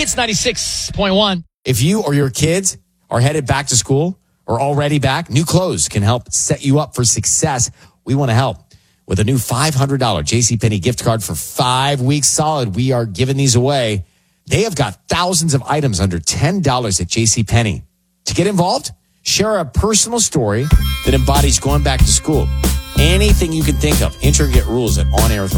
Hits 96.1. If you or your kids are headed back to school or already back, new clothes can help set you up for success. We want to help. With a new $500 JCPenney gift card for 5 weeks solid, we are giving these away. They have got thousands of items under $10 at JCPenney. To get involved, share a personal story that embodies going back to school. Anything you can think of. Enter and get rules at onair with